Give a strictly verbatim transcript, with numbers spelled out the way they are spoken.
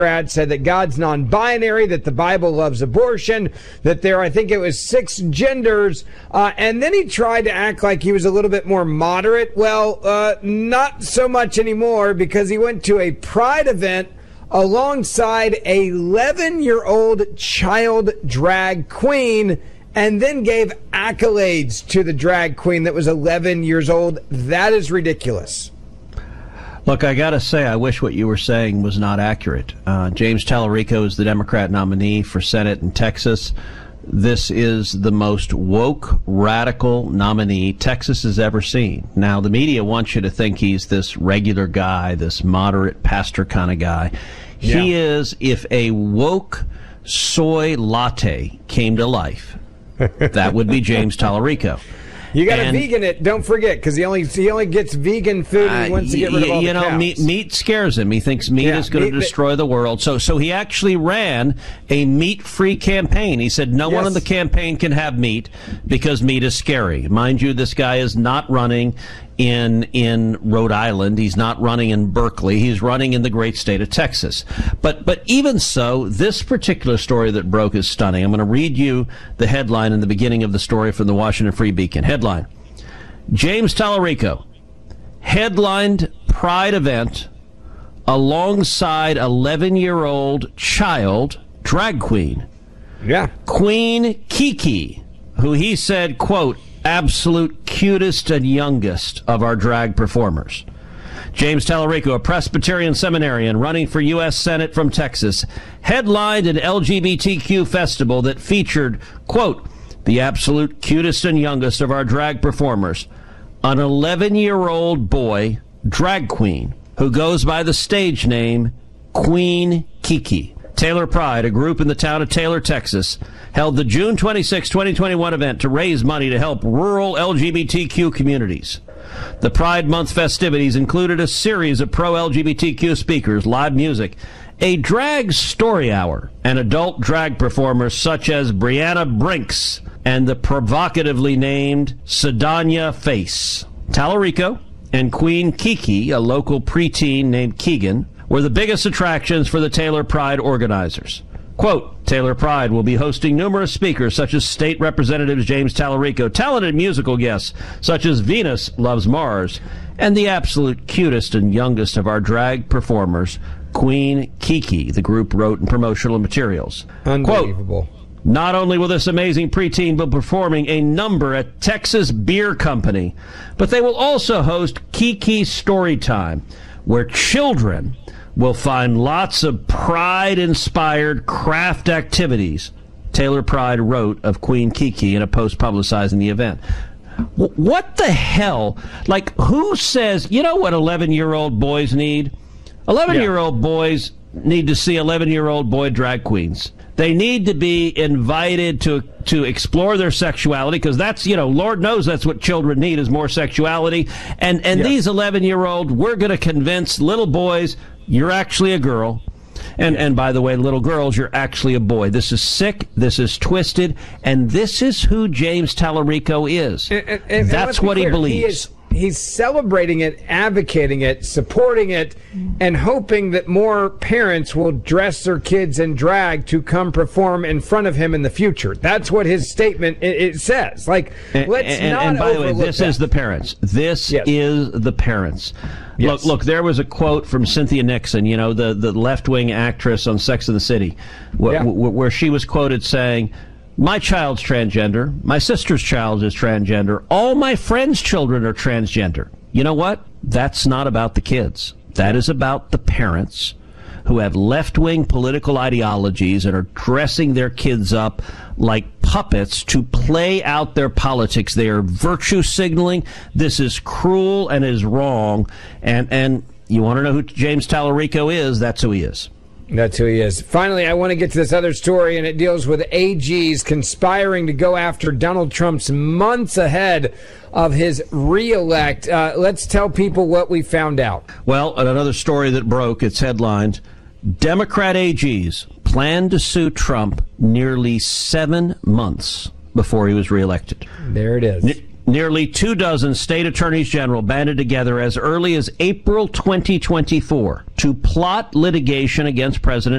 Democrats said that God's non-binary, that the Bible loves abortion, that there, I think it was six genders, uh, and then he tried to act like he was a little bit more moderate. Well, uh, not so much anymore, because he went to a Pride event alongside a eleven-year-old child drag queen, and then gave accolades to the drag queen that was eleven years old. That is ridiculous. Look, I got to say, I wish what you were saying was not accurate. Uh, James Tallarico is the Democrat nominee for Senate in Texas. This is the most woke, radical nominee Texas has ever seen. Now, the media wants you to think he's this regular guy, this moderate pastor kind of guy. Yeah. He is, if a woke soy latte came to life, that would be James Tallarico. You got to vegan it. Don't forget, because he only he only gets vegan food and he wants to get rid of all you the know, cows. meat, meat scares him. He thinks meat yeah, is going to destroy the world. So so he actually ran a meat-free campaign. He said no yes. one in the campaign can have meat because meat is scary. Mind you, this guy is not running in in Rhode Island. He's not running in Berkeley. He's running in the great state of Texas. But but even so, this particular story that broke is stunning. I'm going to read you the headline in the beginning of the story from the Washington Free Beacon. Headline: James Tallarico headlined Pride event alongside eleven-year-old child drag queen. Yeah. Queen Kiki, who he said, quote, absolute cutest and youngest of our drag performers. James Tallarico, a Presbyterian seminarian running for U S Senate from Texas, headlined an L G B T Q festival that featured, quote, the absolute cutest and youngest of our drag performers, an eleven-year-old boy drag queen who goes by the stage name Queen Kiki. Taylor Pride, a group in the town of Taylor, Texas, held the June twenty-sixth, twenty twenty-one event to raise money to help rural L G B T Q communities. The Pride Month festivities included a series of pro-L G B T Q speakers, live music, a drag story hour, and adult drag performers such as Brianna Brinks and the provocatively named Sedania Face. Tallarico and Queen Kiki, a local preteen named Keegan, were the biggest attractions for the Taylor Pride organizers. Quote, Taylor Pride will be hosting numerous speakers such as State Representatives James Tallarico, talented musical guests such as Venus Loves Mars, and the absolute cutest and youngest of our drag performers, Queen Kiki, the group wrote in promotional materials. Unbelievable. Quote, not only will this amazing preteen be performing a number at Texas Beer Company, but they will also host Kiki Storytime, where children will find lots of Pride-inspired craft activities, Taylor Pride wrote of Queen Kiki in a post publicizing the event. W- what the hell? Like, who says, you know what eleven-year-old boys need? eleven-year-old yeah. boys need to see eleven-year-old boy drag queens. They need to be invited to to explore their sexuality, because that's, you know, Lord knows that's what children need, is more sexuality. And and yeah. these eleven-year-old, we're going to convince little boys, you're actually a girl. And and by the way, little girls, you're actually a boy. This is sick. This is twisted. And this is who James Tallarico is. And, and, and that's what clear, he believes. He is, he's celebrating it, advocating it, supporting it, and hoping that more parents will dress their kids in drag to come perform in front of him in the future. That's what his statement it, it says. Like, and, let's and, not and by the way, this that. is the parents. This yes. is the parents. Yes. Look, look, there was a quote from Cynthia Nixon, you know, the, the left-wing actress on Sex and the City, wh- yeah. wh- where she was quoted saying, my child's transgender, my sister's child is transgender, all my friends' children are transgender. You know what? That's not about the kids. That is about the parents who have left-wing political ideologies and are dressing their kids up like puppets to play out their politics. They are virtue signaling. This is cruel and is wrong. And, and you want to know who James Tallarico is? That's who he is. That's who he is. Finally, I want to get to this other story, and it deals with A Gs conspiring to go after Donald Trump's months ahead of his reelect. Uh, let's tell people what we found out. Well, another story that broke, it's headlined, Democrat A Gs plan to sue Trump nearly seven months before he was reelected. There it is. Nearly two dozen state attorneys general banded together as early as April twenty twenty-four to plot litigation against President